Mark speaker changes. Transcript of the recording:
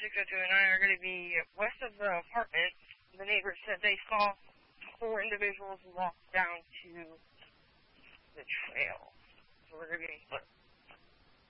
Speaker 1: 602 and I are going to be west of the apartment. The neighbors said they saw 4 individuals walk down to the trail. So we're going to be